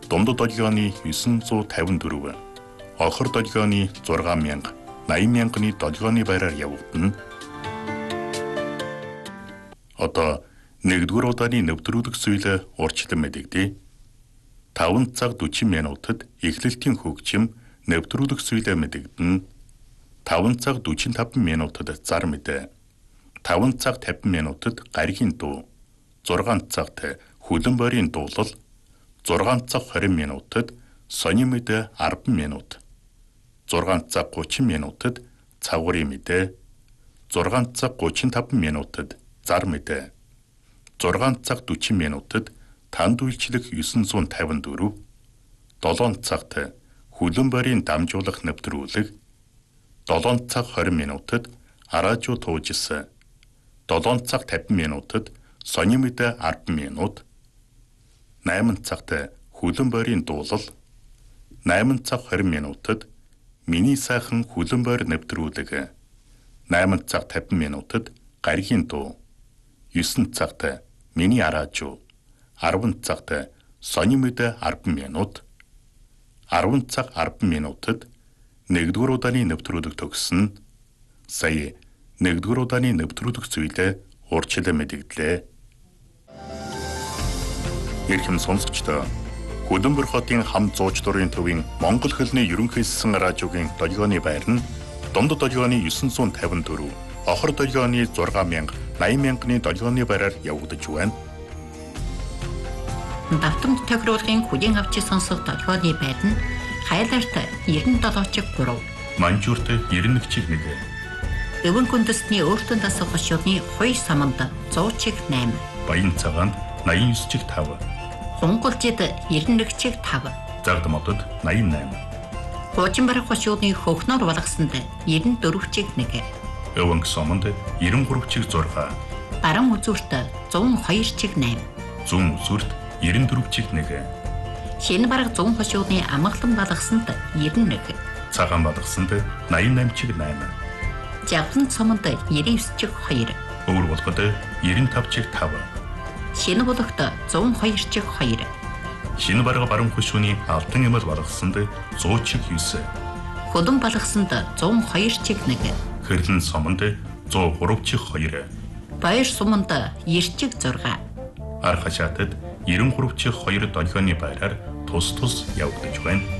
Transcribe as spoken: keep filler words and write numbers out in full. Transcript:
Дундад долгионы дев'ять п'ятдесят четыре, Охор долгионы шесть мянга, восемьдесят мянганы долгионы байраар явагдана. Одоо нэгдүгээр удааны нэвтрүүлэг зүйлээ урьдчилан мэдэгдээ. таван цаг дөрвөн минутад эхлэлтийн хөгжим нэвтрүүлэг зүйлээ мэдэгдэнэ. таван цаг дөрвөн таван минутад зар мэдээ. таван цаг тавин минутад гаригийн дуу. зургаан цагт хүлэн борийн дуулал. зургаан цаг двадцать минутад сонин мэдээ десять минут. зургаан цаг тридцать минутад цагуурын мэдээ. зургаан цаг тридцать пять минутад зар мэдээ. зургаан цаг сорок минутад танд үйлчлэх дев'ять п'ятдесят четыре. долоон цагт хүлэн борийн дамжуулах нэвтрүүлэг. долоон цаг двадцать минутад араажуу туужсэн. долоон цаг пятьдесят минутад сонин мэдээ десять минут. восемь цагт хүлэн борийн дуулал. восемь цаг двадцать минутад миний сайхан хүлэн борь нэвтрүүлэг. восемь цаг пятьдесят минутад гаригийн дуу. девять цагт миний араажуу. десять цагт сонин мэдээ десять минут. десять цаг десять минутад нэгдүгээр удааны нэвтрүүлэг төгснө. Сая нэгдүгээр удааны нэвтрүүлэг зүйлээ урьдчилан мэдэгдлээ. Ирхэм сонсогчдоо, Хүлэмбэр хотын хам зууч дурын төвийн Монгол хэлний ерөнхий засгийн радиогийн долгионы байр нь Дундад долгионы дев'ять п'ятдесят четыре, Охор долгионы шесть мянга, восемьдесят мянганы долгионы байраар явагдаж байна. Давтамж тохируулгын хүлээн авч сонсох долгионы байр нь Хайлаарт дев'ять чиг три, Манжуурт дев'ять чиг нэг, Өвөн күндэстний өөртөө дасах хошууны хоёр саманд сто чиг восемь, Баян цагаанд восемьдесят чиг пять, Хунгалжид дев'ять чиг пять, Загдамодод восемьдесят восемь, Хуучин барах хошууны хөхнөр болгосонд дев'ять четыре чиг нэг, Өвөнг сомонд дев'ять три чиг шесть, Баран үзүүрт сто two чиг восемь, Зүүн үзүүрт дев'ять четыре чиг нэг, Шинэ бараг зүүн хошууны амгалан болгосонд дев'ять one, Цагаан болгосонд восемьдесят восемь чиг восемь, Жавхан цомонд дев'ять девять чиг two, Өвөр болгод дев'ять пять чиг пять, Шинэ болгоход сто two чиг two, Шинэ бараг баруун хошууны алтан эмэл болгосонд сто чиг девять, Хөдөн болгосонд сто two чиг one, Хэрлэн сомонд сто три чиг two, Баяр суманд девять чиг six, Ар хашаатад дев'ять три чиг two долгионы байраар тус тус явагдаж байна.